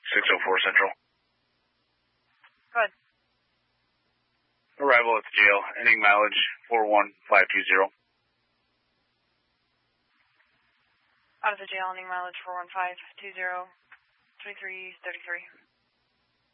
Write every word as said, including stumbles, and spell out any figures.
six oh four Central. Go ahead. Arrival at the jail, ending mileage four one five two zero. Out of the jail, ending mileage four one five two zero, three three three three.